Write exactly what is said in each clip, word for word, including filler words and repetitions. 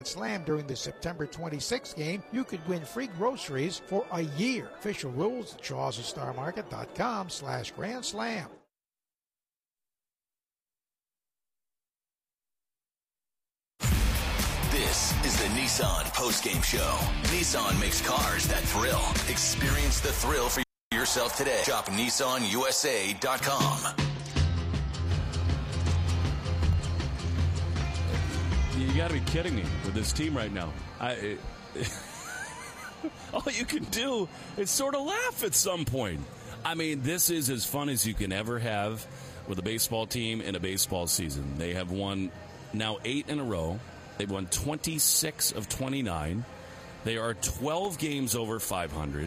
Slam during the September twenty-sixth game, you could win free groceries for a year. Official rules at shaws and star market dot com slash Grand Slam. This is the Nissan postgame show. Nissan makes cars that thrill. Experience the thrill for yourself today. Shop Nissan U S A dot com. You got to be kidding me with this team right now. I, it, all you can do is sort of laugh at some point. I mean, this is as fun as you can ever have with a baseball team in a baseball season. They have won now eight in a row. They've won twenty-six of twenty-nine. They are twelve games over five hundred.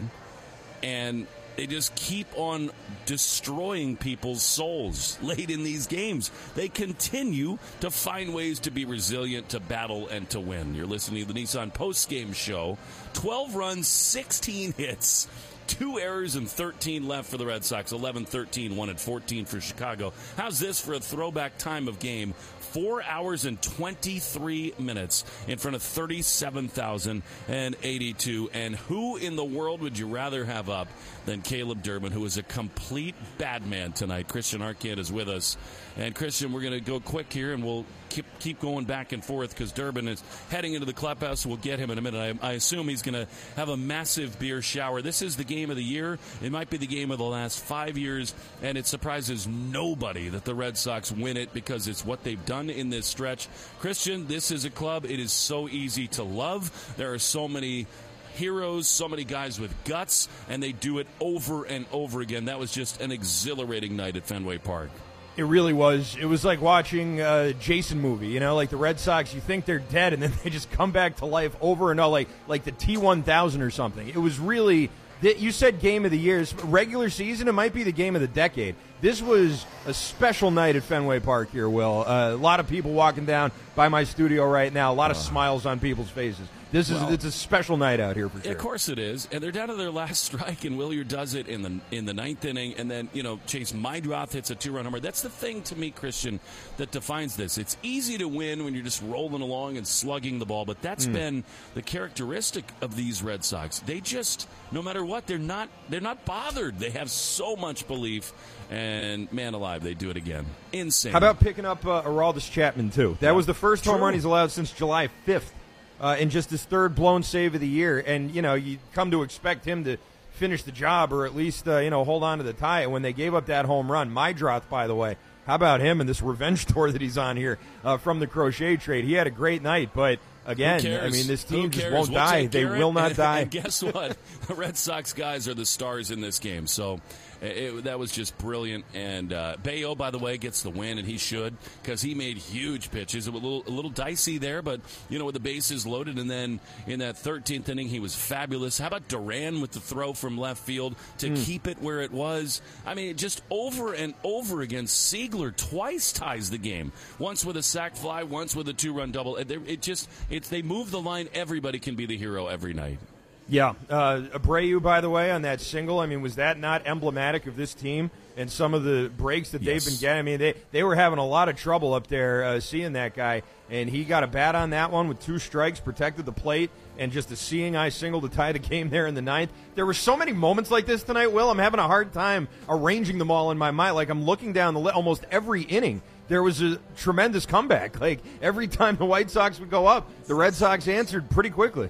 And they just keep on destroying people's souls late in these games. They continue to find ways to be resilient, to battle, and to win. You're listening to the Nissan postgame show. twelve runs, sixteen hits, two errors, and thirteen left for the Red Sox. eleven thirteen, one at fourteen for Chicago. How's this for a throwback time of game? Four hours and twenty-three minutes in front of thirty-seven thousand eighty-two. And who in the world would you rather have up than Caleb Durbin, who is a complete bad man tonight? Christian Arcand is with us. And, Christian, we're going to go quick here, and we'll keep keep going back and forth because Durbin is heading into the clubhouse. We'll get him in a minute. I, I assume he's going to have a massive beer shower. This is the game of the year. It might be the game of the last five years, and it surprises nobody that the Red Sox win it because it's what they've done in this stretch. Christian, this is a club. It is so easy to love. There are so many heroes, so many guys with guts, and they do it over and over again. That was just an exhilarating night at Fenway Park. It really was. It was like watching a Jason movie, you know, like the Red Sox, you think they're dead, and then they just come back to life over and over, like, like the T one thousand or something. It was really, you said game of the year. Regular season, it might be the game of the decade. This was a special night at Fenway Park here, Will. Uh, a lot of people walking down by my studio right now, a lot of uh. smiles on people's faces. This is well, it's a special night out here for sure. Of course it is, and they're down to their last strike, and Williard does it in the in the ninth inning, and then you know Chase Meidroth hits a two-run homer. That's the thing to me, Christian, that defines this. It's easy to win when you're just rolling along and slugging the ball, but that's mm. been the characteristic of these Red Sox. They just, no matter what, they're not they're not bothered. They have so much belief, and man alive, they do it again. Insane. How about picking up uh, Aroldis Chapman too? That yeah. was the first True. home run he's allowed since July fifth. Uh, in just his third blown save of the year. And, you know, you come to expect him to finish the job or at least, uh, you know, hold on to the tie. And when they gave up that home run, Meidroth, by the way, how about him and this revenge tour that he's on here uh, from the Crochet trade? He had a great night, but again, I mean, this team just won't we'll die. They will not and, die. And guess what? The Red Sox guys are the stars in this game. So it, that was just brilliant. And uh, Bayo, by the way, gets the win, and he should because he made huge pitches. It was a little, a little dicey there, but, you know, with the bases loaded. And then in that thirteenth inning, he was fabulous. How about Duran with the throw from left field to mm. keep it where it was? I mean, just over and over again, Siegler twice ties the game. Once with a sac fly, once with a two-run double. It, it just... It's, they move the line. Everybody can be the hero every night. Yeah. Uh, Abreu, by the way, on that single, I mean, was that not emblematic of this team and some of the breaks that yes. they've been getting? I mean, they, they were having a lot of trouble up there uh, seeing that guy, and he got a bat on that one with two strikes, protected the plate, and just a seeing-eye single to tie the game there in the ninth. There were so many moments like this tonight, Will. I'm having a hard time arranging them all in my mind. Like, I'm looking down the li- almost every inning. There was a tremendous comeback. Like, every time the White Sox would go up, the Red Sox answered pretty quickly.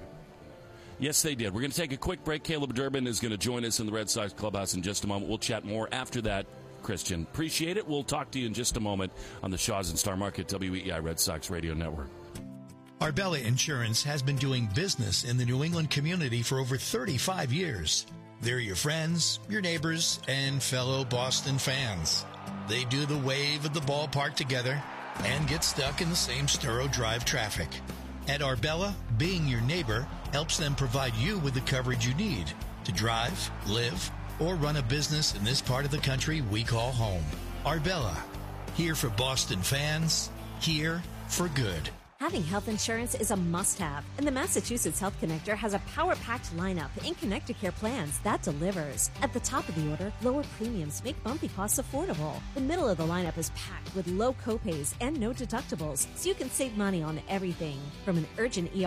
Yes, they did. We're going to take a quick break. Caleb Durbin is going to join us in the Red Sox clubhouse in just a moment. We'll chat more after that, Christian. Appreciate it. We'll talk to you in just a moment on the Shaws and Star Market W E I Red Sox Radio Network. Arbella Insurance has been doing business in the New England community for over thirty-five years. They're your friends, your neighbors, and fellow Boston fans. They do the wave at the ballpark together and get stuck in the same Sturrow Drive traffic. At Arbella, being your neighbor helps them provide you with the coverage you need to drive, live, or run a business in this part of the country we call home. Arbella, here for Boston fans, here for good. Having health insurance is a must-have, and the Massachusetts Health Connector has a power-packed lineup in Connecticare plans that delivers. At the top of the order, lower premiums make bumpy costs affordable. The middle of the lineup is packed with low copays and no deductibles, so you can save money on everything. From an urgent E R